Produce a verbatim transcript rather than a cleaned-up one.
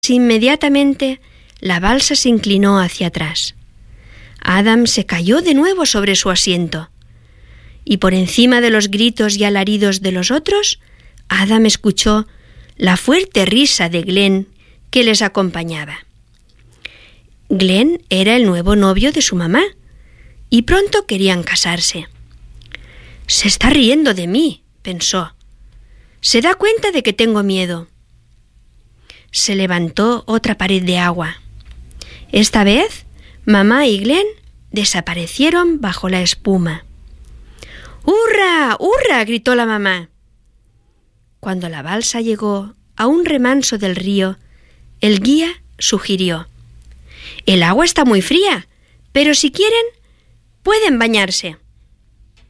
Inmediatamente la balsa se inclinó hacia atrás. Adam se cayó de nuevo sobre su asiento, y por encima de los gritos y alaridos de los otros, Adam escuchó la fuerte risa de Glenn que les acompañaba. Glenn era el nuevo novio de su mamá, y pronto querían casarse. «Se está riendo de mí», pensó. «Se da cuenta de que tengo miedo». Se levantó otra pared de agua. Esta vez, mamá y Glenn desaparecieron bajo la espuma. «¡Hurra! ¡Hurra!», gritó la mamá. Cuando la balsa llegó a un remanso del río, el guía sugirió: «El agua está muy fría, pero si quieren, pueden bañarse».